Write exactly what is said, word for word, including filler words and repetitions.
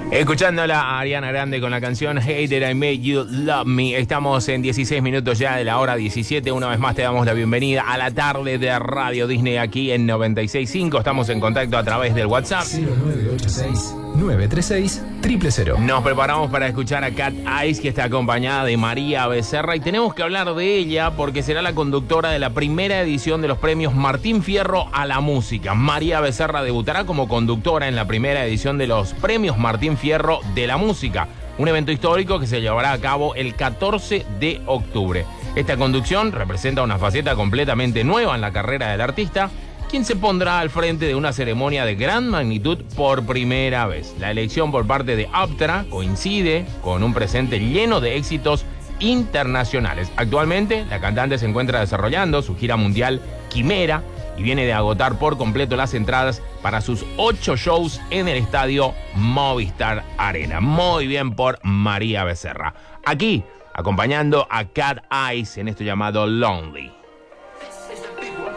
Escuchándola a Ariana Grande con la canción Hey Did I Make You Love Me. Estamos en dieciséis minutos ya de la hora diecisiete. Una vez más te damos la bienvenida a la tarde de Radio Disney aquí en noventa y seis punto cinco. Estamos en contacto a través del WhatsApp cero nueve ocho seis, nueve tres seis, cero cero cero. Nos preparamos para escuchar a Cat Eyes, que está acompañada de María Becerra, y tenemos que hablar de ella porque será la conductora de la primera edición de los premios Martín Fierro a la música. María Becerra debutará como conductora en la primera edición de los premios Martín Fierro de la música, un evento histórico que se llevará a cabo el catorce de octubre. Esta conducción representa una faceta completamente nueva en la carrera del artista, quien se pondrá al frente de una ceremonia de gran magnitud por primera vez. La elección por parte de Aptra coincide con un presente lleno de éxitos internacionales. Actualmente, la cantante se encuentra desarrollando su gira mundial Quimera y viene de agotar por completo las entradas para sus ocho shows en el estadio Movistar Arena. Muy bien por María Becerra. Aquí, acompañando a Cat Eyes en esto llamado Lonely.